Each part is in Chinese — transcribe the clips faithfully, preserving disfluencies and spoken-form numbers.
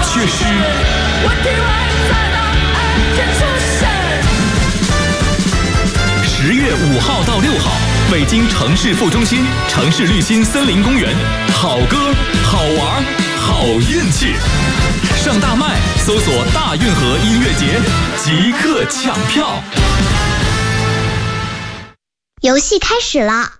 却是我体会在那爱间出现。 十月五号到六号，北京城市副中心城市绿心森林公园，好歌、好玩、好运气。上大麦搜索“大运河音乐节”，即刻抢票。 游戏开始了。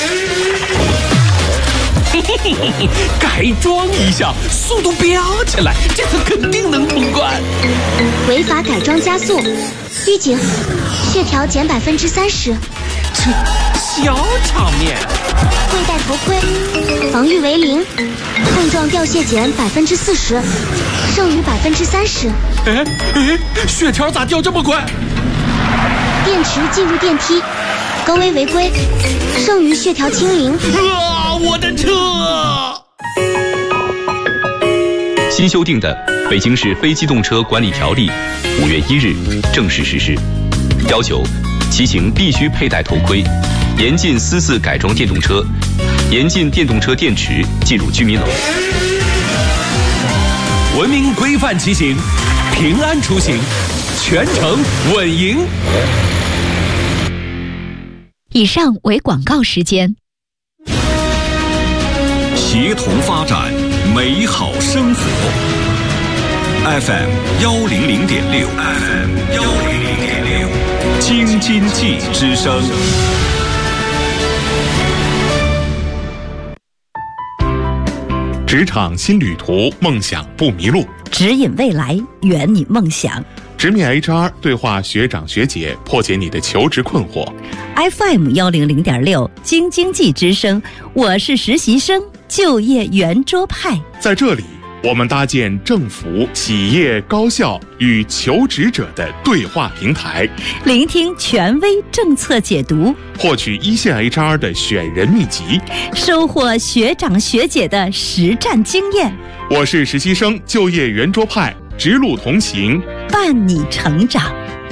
嘿嘿嘿嘿，改装一下，速度飙起来，这次肯定能通关。 违法改装加速，预警，血条减百分之三十。 这小场面。 未戴头盔，防御为零，碰撞掉血减百分之四十，剩余百分之三十。 哎哎，血条咋掉这么快？ 电池进入电梯，高危违规，剩余血条清零。 啊，我的车！ 新修订的《北京市非机动车管理条例》五月一日正式实施，要求骑行必须佩戴头盔，严禁私自改装电动车，严禁电动车电池进入居民楼。 文明规范骑行，平安出行，全程稳赢。 以上为广告时间。 协同发展，美好生活。F M 幺零零点六 ，F M 幺零零点六，京津冀之声。 职场新旅途，梦想不迷路。 指引未来，圆你梦想。 直面 H R， 对话学长学姐，破解你的求职困惑。 F M 幺零零点六，京津冀之声，我是实习生，就业圆桌派。 在这里，我们搭建政府、企业、高校与求职者的对话平台， 聆听权威政策解读， 获取一线 H R 的选人秘籍， 收获学长学姐的实战经验。 我是实习生，就业圆桌派，直路同行， 伴你成长。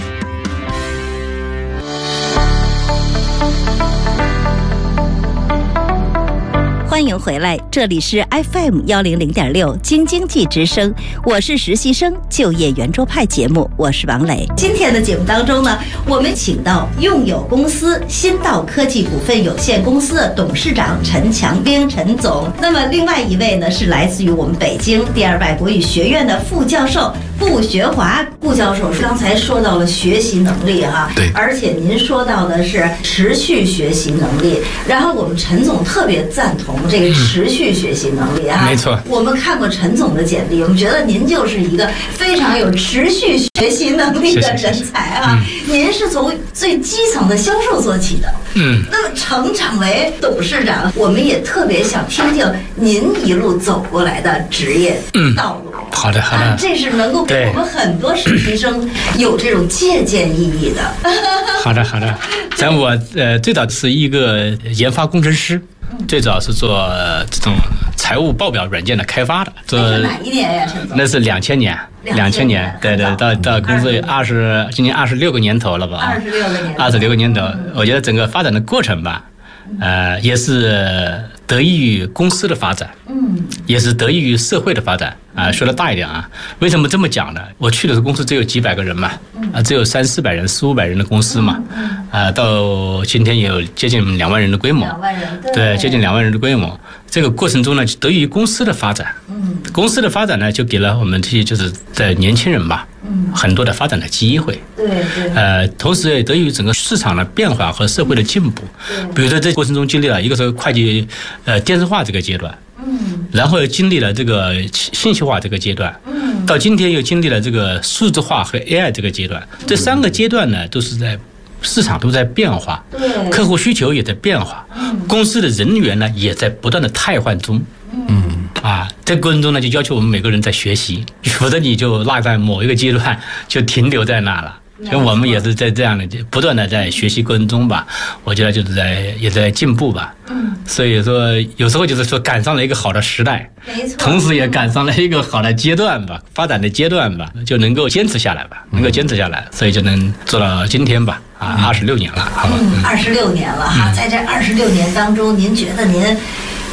欢迎回来，这里是 F M 幺零零点六京津冀之声，我是实习生就业圆桌派节目，我是王磊。今天的节目当中呢，我们请到用友公司新道科技股份有限公司的董事长陈强兵陈总。那么另外一位呢，是来自于我们北京第二外国语学院的副教授顾学华。顾教授刚才说到了学习能力哈， 对， 而且您说到的是持续学习能力，然后我们陈总特别赞同这个持续学习能力啊， 没错。 我们看过陈总的简历，我们觉得您就是一个非常有持续学习能力的人才啊。嗯、您是从最基层的销售做起的， 嗯， 那么成长为董事长，我们也特别想听听您一路走过来的职业道路。嗯、 好的，好的、啊， 这是能够给我们很多实习生有这种借鉴意义的。 好的，好的。在我呃最早是一个研发工程师。最早是做这种财务报表软件的开发的，做那是哪一年呀？陈总？ 那是两千年，两千年，对对，到到公司二十，今年二十六个年头了吧？ 二十六个年， 二十六个年头，我觉得整个发展的过程吧，呃，也是得益于公司的发展，嗯，也是得益于社会的发展啊、呃。说的大一点啊，为什么这么讲呢？我去的公司只有几百个人嘛，啊，只有三四百人、四五百人的公司嘛，啊，到今天也有接近两万人的规模， 两万人， 对，接近两万人的规模。这个过程中呢，得益于公司的发展，嗯，公司的发展呢，就给了我们这些就是在年轻人吧，嗯，很多的发展的机会， 对对， 呃，同时也得益于整个市场的变化和社会的进步，比如说这过程中经历了一个是会计，呃，电子化这个阶段，嗯，然后又经历了这个信息化这个阶段，嗯，到今天又经历了这个数字化和 A I 这个阶段，这三个阶段呢，都是在市场都在变化，对，客户需求也在变化，嗯，公司的人员呢也在不断的汰换中，嗯，啊，这过程中呢就要求我们每个人在学习，否则你就落在某一个阶段就停留在那了。所以我们也是在这样的不断的在学习过程中吧，我觉得就是在也在进步吧。嗯，所以说有时候就是说赶上了一个好的时代，没错，同时也赶上了一个好的阶段吧，发展的阶段吧，就能够坚持下来吧，能够坚持下来，所以就能做到今天吧。啊，二十六年了，好吧， 嗯，二十六年了哈，在这二十六年当中，您觉得您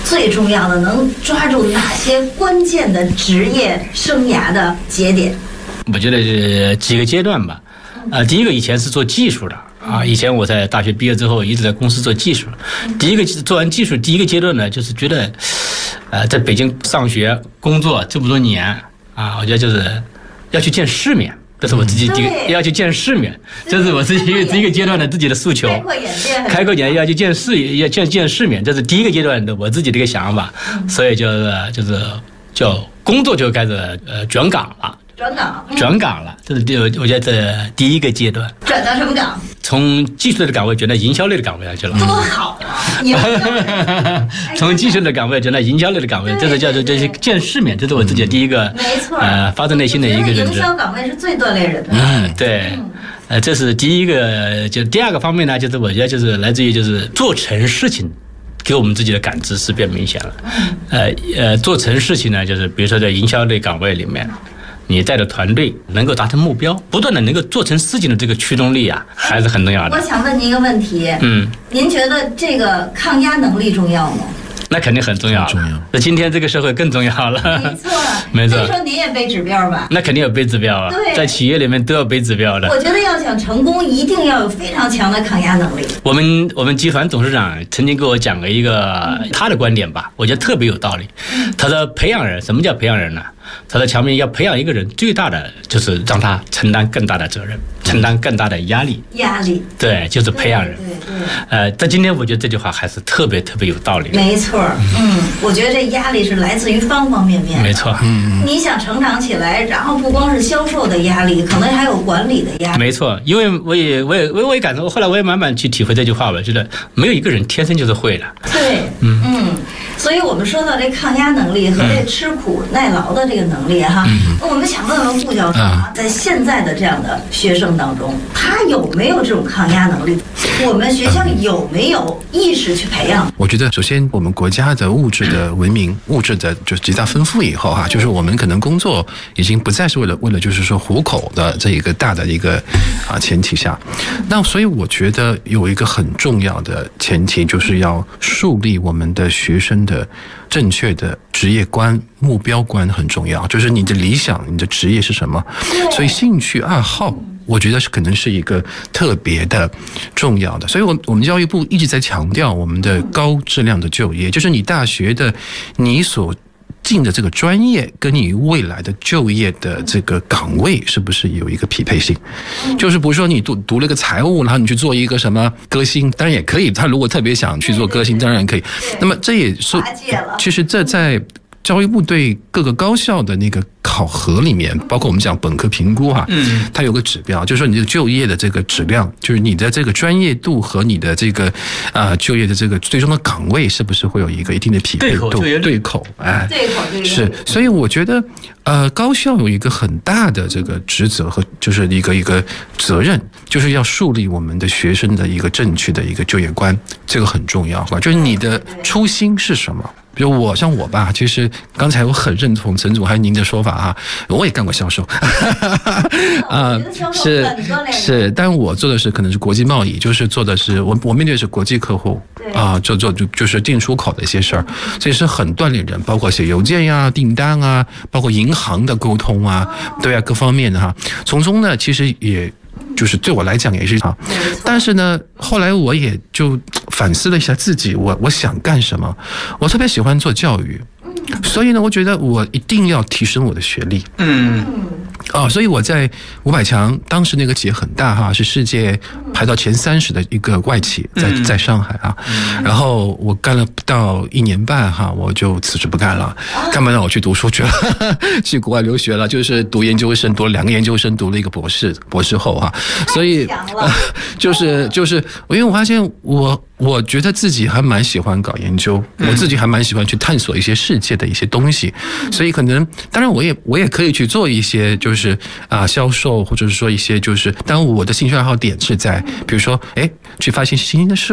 最重要的能抓住哪些关键的职业生涯的节点？ 我觉得是几个阶段吧。呃，第一个以前是做技术的啊，以前我在大学毕业之后一直在公司做技术。第一个做完技术，第一个阶段呢，就是觉得，呃，在北京上学工作这么多年啊，我觉得就是要去见世面。这是我自己第一个要去见世面，这是我自己一个一个阶段的自己的诉求。开阔眼界， 开阔眼界要去见世，要见见世面，这是第一个阶段的我自己的一个想法。所以就是就是叫工作就开始呃转岗了。 转岗， 嗯、转岗了，这是第我觉得这第一个阶段。 转到什么岗？ 从技术类的岗位转到营销类的岗位上去了。 多好啊！ 从技术类的岗位转到营销类的岗位，这是叫做这是见世面，这是我自己的第一个， 没错， 呃，发自内心的一个认知。 营销岗位是最锻炼人的。 嗯，对，嗯、呃，这是第一个，就第二个方面呢，就是我觉得就是来自于就是做成事情。给我们自己的感知是变明显了，呃呃，做成事情呢，就是比如说在营销类岗位里面。你带着团队能够达成目标，不断的能够做成事情的这个驱动力啊，还是很重要的。 我想问您一个问题，嗯，您觉得这个抗压能力重要吗？ 那肯定很重要，重要。那今天这个社会更重要了。 没错， 没错。 所以说您也背指标吧？ 那肯定有背指标啊， 对， 在企业里面都要背指标的。 我觉得要想成功，一定要有非常强的抗压能力。 我们我们集团董事长曾经给我讲了一个他的观点吧，我觉得特别有道理。他说培养人，什么叫培养人呢？他说强明要培养一个人，最大的就是让他承担更大的责任，承担更大的压力。 压力。 对，就是培养人。 对 对, 对。 呃，在今天我觉得这句话还是特别特别有道理。 没错，嗯，我觉得这压力是来自于方方面面。 没错，嗯。 你想成长起来，然后不光是销售的压力，可能还有管理的压力。 没错，因为我也我也我也感受，后来我也慢慢去体会这句话吧，觉得没有一个人天生就是会的。 对，嗯嗯。所以我们说到这抗压能力和这吃苦耐劳的这个能力哈，嗯、我们想问问顾教授啊，在现在的这样的学生当中，他有没有这种抗压能力？我们学校有没有意识去培养？ 我觉得，首先我们国家的物质的文明、物质的就是极大丰富以后哈，就是我们可能工作已经不再是为了为了就是说糊口的这一个大的一个啊前提下，那所以我觉得有一个很重要的前提，就是要树立我们的学生的正确的职业观、目标观很重要，就是你的理想、你的职业是什么。所以兴趣爱好，我觉得是可能是一个特别的重要的。所以我我们教育部一直在强调我们的高质量的就业，就是你大学的你所进的这个专业跟你未来的就业的这个岗位是不是有一个匹配性？就是比如说你读读了个财务，然后你去做一个什么歌星，当然也可以。他如果特别想去做歌星，当然可以。那么这也是，其实这在教育部对各个高校的那个考核里面，包括我们讲本科评估哈，嗯，它有个指标，就是说你这个就业的这个质量，就是你的这个专业度和你的这个啊、呃、就业的这个最终的岗位是不是会有一个一定的匹配度？对口，对口，哎， 对口，对口是。所以我觉得，呃，高校有一个很大的这个职责和就是一个一个责任，就是要树立我们的学生的一个正确的一个就业观，这个很重要，就是你的初心是什么？比如我像我吧，其实刚才我很认同陈总还有您的说法哈，我也干过销售，啊、呃、是是，但我做的是可能是国际贸易，就是做的是我我面对的是国际客户啊，做做就就是进出口的一些事儿，所以是很锻炼人，包括写邮件呀、订单啊，包括银行的沟通啊，对啊，各方面的哈，从中呢其实也。就是对我来讲也是好，但是呢，后来我也就反思了一下自己，我我想干什么？我特别喜欢做教育，所以呢，我觉得我一定要提升我的学历。嗯。哦，所以我在五百强，当时那个企业很大哈，是世界排到前三十的一个外企，在在上海啊。然后我干了不到一年半哈，我就辞职不干了，干嘛让我去读书去了，去国外留学了，就是读研究生，读了两个研究生，读了一个博士，博士后哈。所以，呃、就是就是，因为我发现我。我觉得自己还蛮喜欢搞研究，我自己还蛮喜欢去探索一些世界的一些东西，所以可能当然我也我也可以去做一些就是啊、呃、销售，或者是说一些就是，当然我的兴趣爱好点是在比如说哎去发现新兴的事物。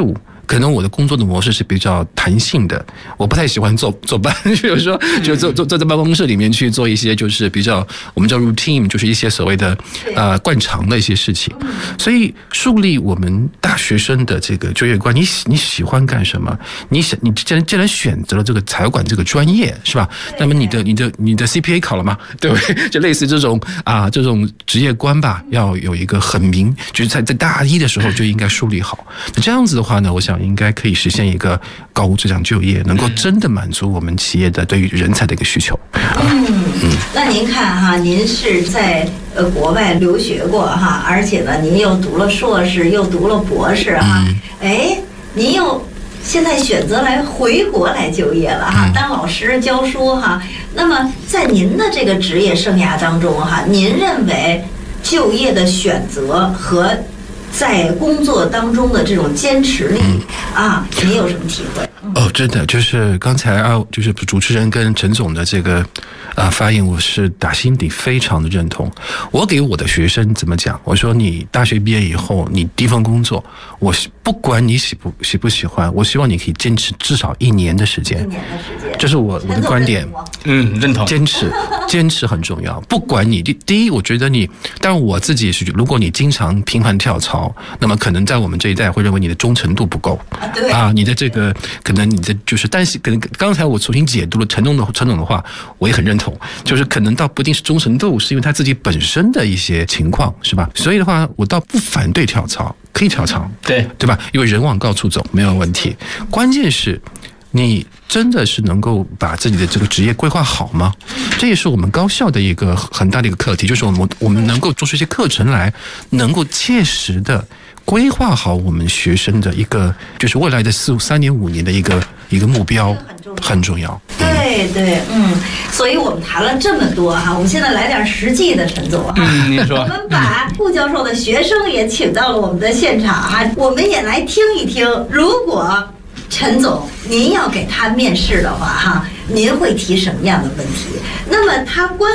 可能我的工作的模式是比较弹性的，我不太喜欢坐坐班，比如说就坐坐坐在办公室里面去做一些就是比较我们叫 routine， 就是一些所谓的呃惯常的一些事情。所以树立我们大学生的这个就业观，你你喜欢干什么？你想你既然既然选择了这个财管这个专业，是吧？那么你的你的你的 C P A 考了吗？对不对？就类似这种啊这种职业观吧，要有一个很明，就是在在大一的时候就应该树立好。那这样子的话呢，我想应该可以实现一个高质量就业，能够真的满足我们企业的对于人才的一个需求。 嗯嗯，那您看哈，您是在呃国外留学过哈，而且呢，您又读了硕士，又读了博士哈，嗯、哎，您又现在选择来回国来就业了哈，当老师教书哈。那么在您的这个职业生涯当中哈，您认为就业的选择和在工作当中的这种坚持力、嗯、啊，您有什么体会？ 哦，真的就是刚才啊，就是主持人跟陈总的这个啊发言，我是打心底非常的认同。我给我的学生怎么讲？我说你大学毕业以后，你第一份工作，我不管你喜不喜不喜欢，我希望你可以坚持至少一年的时间。一年的时间，这是我我的观点。 嗯，认同。 坚持，坚持很重要。不管你第第一，我觉得你，当然我自己是，如果你经常频繁跳槽，那么可能在我们这一代会认为你的忠诚度不够啊，对啊，你的这个可能你的就是，但是可能刚才我重新解读了陈总的陈总的话，我也很认同，就是可能倒不一定是忠诚度，是因为他自己本身的一些情况，是吧？所以的话，我倒不反对跳槽，可以跳槽， 对对吧？因为人往高处走没有问题，关键是你真的是能够把自己的这个职业规划好吗？这也是我们高校的一个很大的一个课题，就是我们我们能够做出一些课程来，能够切实的规划好我们学生的一个，就是未来的四三年五年的一个一个目标，很重要。 对对，嗯，所以我们谈了这么多哈，我们现在来点实际的，陈总哈。 嗯，您说。 我们把顾教授的学生也请到了我们的现场哈，我们也来听一听，如果陈总您要给他面试的话哈，您会提什么样的问题？那么他关